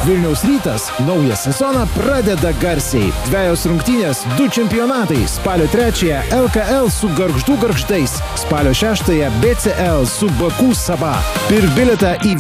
Vilniaus Rytas naują sezoną pradeda garsiai. 2 rungtynės, 2 čempionatai. Spalio 3 LKL su Gargždų Gargždais. Spalio 6 BCL su Baku Saba. Pirk bilietą į